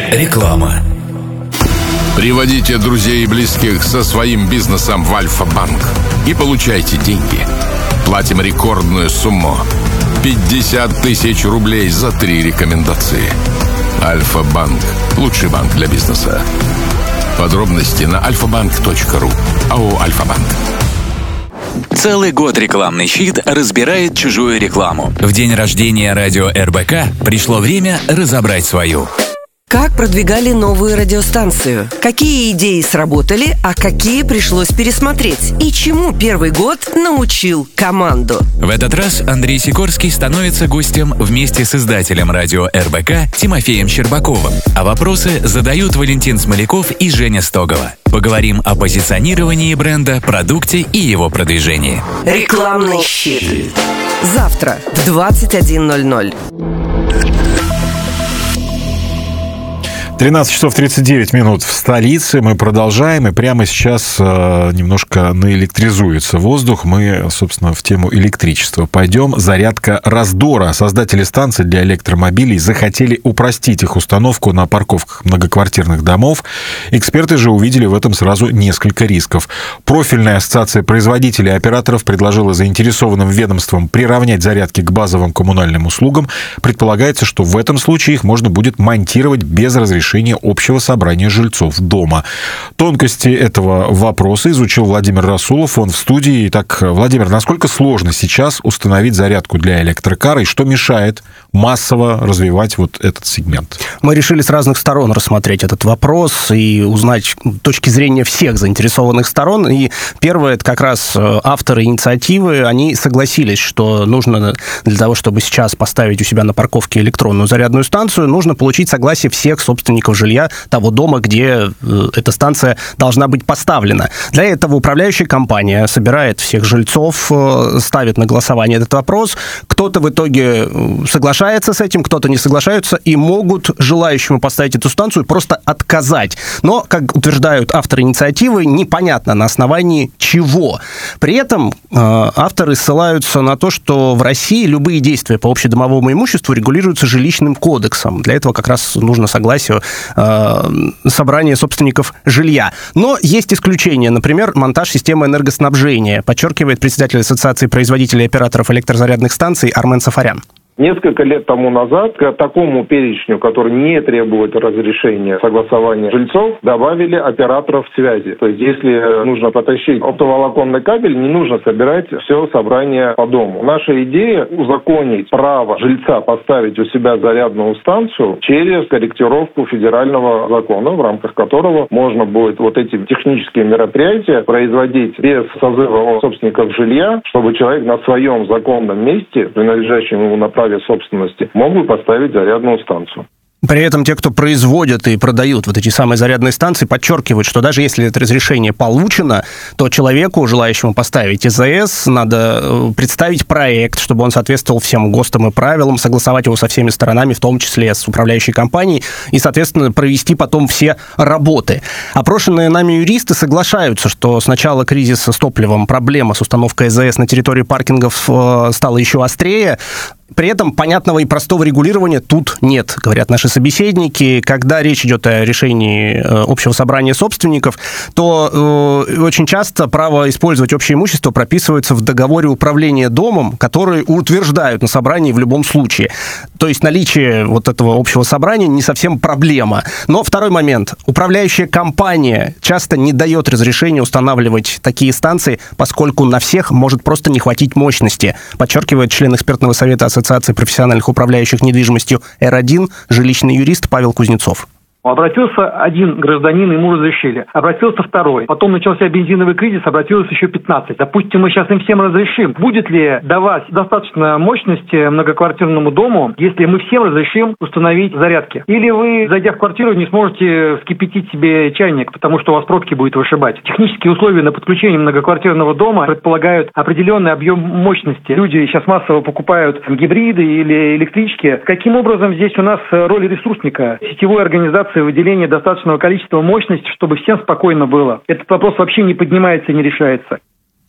Реклама. Приводите друзей и близких со своим бизнесом в Альфа-банк и получайте деньги. Платим рекордную сумму – 50 тысяч рублей за 3 рекомендации. Альфа-банк – лучший банк для бизнеса. Подробности на alfabank.ru. АО «Альфа-банк». Целый год рекламный щит разбирает чужую рекламу. В день рождения радио РБК пришло время разобрать свою. Как продвигали новую радиостанцию? Какие идеи сработали, а какие пришлось пересмотреть? И чему первый год научил команду? В этот раз Андрей Сикорский становится гостем вместе с издателем радио РБК Тимофеем Щербаковым. А вопросы задают Валентин Смоляков и Женя Стогова. Поговорим о позиционировании бренда, продукте и его продвижении. Рекламный щит. Завтра в 21:00. 13 часов 39 минут в столице. Мы продолжаем, и прямо сейчас немножко наэлектризуется воздух. Мы, собственно, в тему электричества пойдем. Зарядка раздора. Создатели станций для электромобилей захотели упростить их установку на парковках многоквартирных домов. Эксперты же увидели в этом сразу несколько рисков. Профильная ассоциация производителей и операторов предложила заинтересованным ведомствам приравнять зарядки к базовым коммунальным услугам. Предполагается, что в этом случае их можно будет монтировать без разрешения общего собрания жильцов дома. Тонкости этого вопроса изучил Владимир Расулов. Он в студии. Итак, Владимир, насколько сложно сейчас установить зарядку для электрокара и что мешает массово развивать вот этот сегмент? Мы решили с разных сторон рассмотреть этот вопрос и узнать точки зрения всех заинтересованных сторон. И первое, это как раз авторы инициативы, они согласились, что нужно для того, чтобы сейчас поставить у себя на парковке электронную зарядную станцию, нужно получить согласие всех собственников жилья того дома, где эта станция должна быть поставлена. Для этого управляющая компания собирает всех жильцов, ставит на голосование этот вопрос. Кто-то в итоге соглашается с этим, кто-то не соглашается, и могут желающему поставить эту станцию просто отказать. Но, как утверждают авторы инициативы, непонятно на основании чего. При этом авторы ссылаются на то, что в России любые действия по общедомовому имуществу регулируются жилищным кодексом. Для этого как раз нужно согласие собрания собственников жилья. Но есть исключения. Например, монтаж системы энергоснабжения, подчеркивает председатель Ассоциации производителей и операторов электрозарядных станций Армен Сафарян. Несколько лет тому назад к такому перечню, который не требует разрешения согласования жильцов, добавили операторов связи. То есть, если нужно потащить оптоволоконный кабель, не нужно собирать все собрание по дому. Наша идея – узаконить право жильца поставить у себя зарядную станцию через корректировку федерального закона, в рамках которого можно будет вот эти технические мероприятия производить без созыва собственников жилья, чтобы человек на своем законном месте, принадлежащем ему на праве собственности, могут поставить зарядную станцию. При этом те, кто производят и продают вот эти самые зарядные станции, подчеркивают, что даже если это разрешение получено, то человеку, желающему поставить ЭЗС, надо представить проект, чтобы он соответствовал всем ГОСТам и правилам, согласовать его со всеми сторонами, в том числе с управляющей компанией, и, соответственно, провести потом все работы. Опрошенные нами юристы соглашаются, что с начала кризиса с топливом проблема с установкой ЭЗС на территории паркингов стала еще острее. При этом понятного и простого регулирования тут нет, говорят наши собеседники. Когда речь идет о решении общего собрания собственников, то очень часто право использовать общее имущество прописывается в договоре управления домом, который утверждают на собрании в любом случае. То есть наличие вот этого общего собрания не совсем проблема. Но второй момент. Управляющая компания часто не дает разрешения устанавливать такие станции, поскольку на всех может просто не хватить мощности, подчеркивает член экспертного совета Ассоциации профессиональных управляющих недвижимостью Р1, жилищный юрист Павел Кузнецов. Обратился один гражданин, ему разрешили. Обратился второй. Потом начался бензиновый кризис, обратилось еще 15. Допустим, мы сейчас им всем разрешим. Будет ли давать достаточно мощности многоквартирному дому, если мы всем разрешим установить зарядки? Или вы, зайдя в квартиру, не сможете вскипятить себе чайник, потому что у вас пробки будет вышибать? Технические условия на подключение многоквартирного дома предполагают определенный объем мощности. Люди сейчас массово покупают гибриды или электрички. Каким образом здесь у нас роль ресурсника, сетевой организации, выделение достаточного количества мощности, чтобы всем спокойно было? Этот вопрос вообще не поднимается и не решается.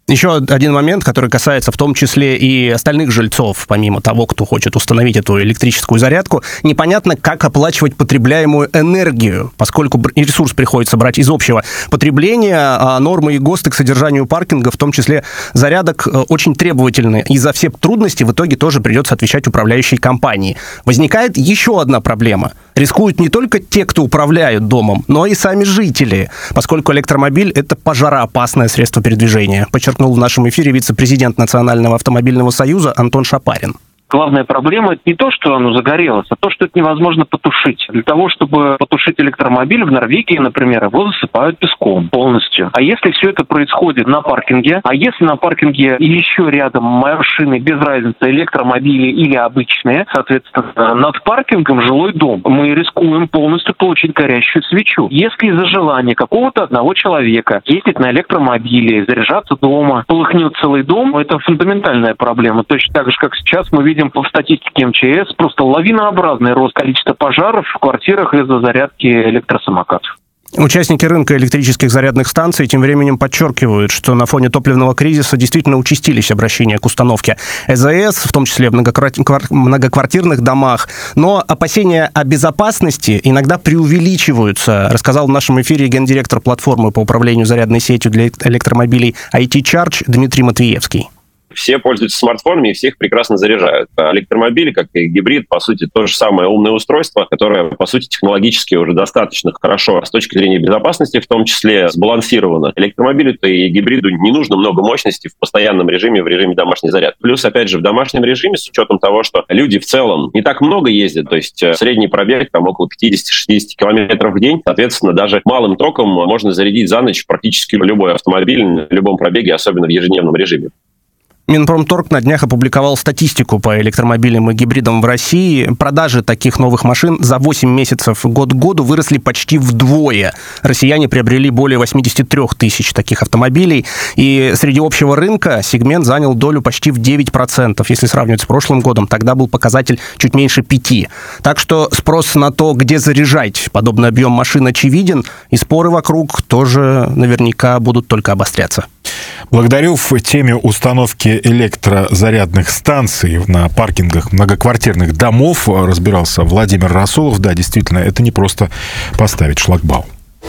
Еще один момент, который касается в том числе и остальных жильцов, помимо того, кто хочет установить эту электрическую зарядку. Непонятно, как оплачивать потребляемую энергию, поскольку ресурс приходится брать из общего потребления, а нормы и ГОСТы к содержанию паркинга, в том числе зарядок, очень требовательны. И за все трудности в итоге тоже придется отвечать управляющей компании. Возникает еще одна проблема. Рискуют не только те, кто управляют домом, но и сами жители, поскольку электромобиль – это пожароопасное средство передвижения, подчеркнул в нашем эфире вице-президент Национального автомобильного союза Антон Шапарин. Главная проблема – это не то, что оно загорелось, а то, что это невозможно потушить. Для того, чтобы потушить электромобиль в Норвегии, например, его засыпают песком полностью. А если все это происходит на паркинге, а если на паркинге еще рядом машины, без разницы, электромобили или обычные, соответственно, над паркингом жилой дом, мы рискуем полностью получить горящую свечу. Если из-за желания какого-то одного человека ездить на электромобиле, заряжаться дома, полыхнет целый дом, это фундаментальная проблема. Точно так же, как сейчас мы видим по статистике МЧС, просто лавинообразный рост количества пожаров в квартирах из-за зарядки электросамокатов. Участники рынка электрических зарядных станций тем временем подчеркивают, что на фоне топливного кризиса действительно участились обращения к установке ЭЗС, в том числе в многоквартирных домах. Но опасения о безопасности иногда преувеличиваются, рассказал в нашем эфире гендиректор платформы по управлению зарядной сетью для электромобилей IT Charge Дмитрий Матвеевский. Все пользуются смартфонами и все их прекрасно заряжают. А электромобили, как и гибрид, по сути, то же самое умное устройство, которое, по сути, технологически уже достаточно хорошо с точки зрения безопасности, в том числе сбалансировано. Электромобилю-то и гибриду не нужно много мощности в постоянном режиме, в режиме домашней зарядки. Плюс, опять же, в домашнем режиме, с учетом того, что люди в целом не так много ездят, то есть средний пробег там около 50-60 километров в день, соответственно, даже малым током можно зарядить за ночь практически любой автомобиль на любом пробеге, особенно в ежедневном режиме. Минпромторг на днях опубликовал статистику по электромобилям и гибридам в России. Продажи таких новых машин за 8 месяцев год к году выросли почти вдвое. Россияне приобрели более 83 тысяч таких автомобилей. И среди общего рынка сегмент занял долю почти в 9%. Если сравнивать с прошлым годом, тогда был показатель чуть меньше 5%. Так что спрос на то, где заряжать подобный объем машин, очевиден. И споры вокруг тоже наверняка будут только обостряться. Благодарю. В теме установки электрозарядных станций на паркингах многоквартирных домов разбирался Владимир Расулов. Да, действительно, это не просто поставить шлагбаум.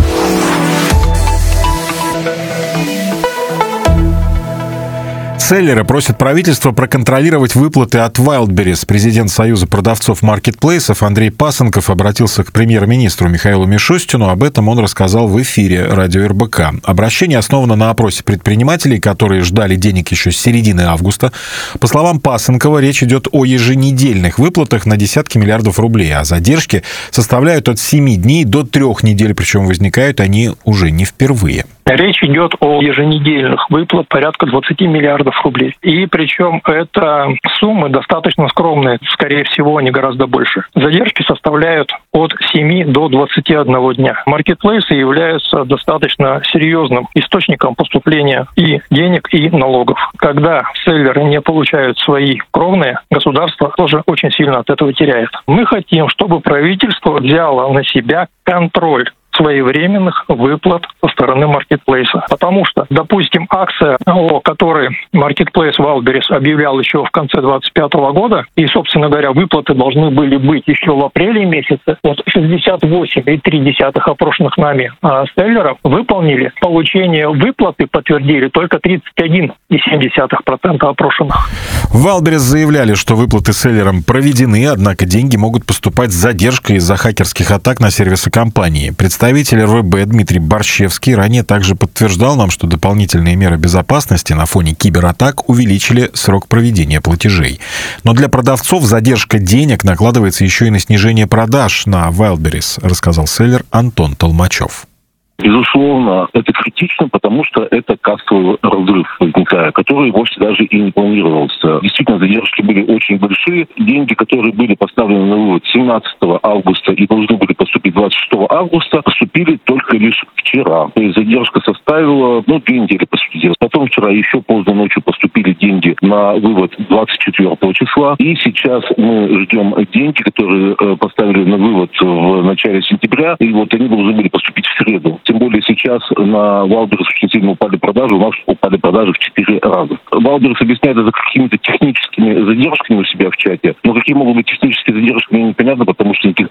Селлеры просят правительства проконтролировать выплаты от Wildberries. Президент Союза продавцов маркетплейсов Андрей Пасынков обратился к премьер-министру Михаилу Мишустину. Об этом он рассказал в эфире радио РБК. Обращение основано на опросе предпринимателей, которые ждали денег еще с середины августа. По словам Пасынкова, речь идет о еженедельных выплатах на десятки миллиардов рублей, а задержки составляют от 7 дней до 3 недель, причем возникают они уже не впервые. Речь идет о еженедельных выплатах порядка 20 миллиардов рублей. И причем это суммы достаточно скромные, скорее всего, они гораздо больше. Задержки составляют от 7 до 21 дня. Маркетплейсы являются достаточно серьезным источником поступления и денег, и налогов. Когда селлеры не получают свои кровные, государство тоже очень сильно от этого теряет. Мы хотим, чтобы правительство взяло на себя контроль своевременных выплат со стороны маркетплейса. Потому что, допустим, акция, о которой маркетплейс Wildberries объявлял еще в конце 2025 года, и, собственно говоря, выплаты должны были быть еще в апреле месяце, вот 68,3 опрошенных нами селлеров выполнили. Получение выплаты подтвердили только 31,7% опрошенных. В Wildberries заявляли, что выплаты селлерам проведены, однако деньги могут поступать с задержкой из-за хакерских атак на сервисы компании. Представитель РВБ Дмитрий Борщевский ранее также подтверждал нам, что дополнительные меры безопасности на фоне кибератак увеличили срок проведения платежей. Но для продавцов задержка денег накладывается еще и на снижение продаж на Wildberries, рассказал селлер Антон Толмачев. Безусловно, это критично, потому что это кассовый разрыв возникает, который вовсе даже и не планировался. Действительно, задержки были очень большие. Деньги, которые были поставлены на вывод 17 августа и должны были поступить 26 августа, поступили только лишь вчера. То есть задержка составила, 2 недели, по сути дела. Потом вчера еще поздно ночью поступили деньги на вывод 24 числа. И сейчас мы ждем деньги, которые поставили на вывод в начале сентября, и вот они должны были поступить в среду. Тем более сейчас на Wildberries очень сильно упали продажи, у нас упали продажи в 4 раза. Wildberries объясняет это какими-то техническими задержками у себя в чате, но какие могут быть технические задержки, мне непонятно, потому что никаких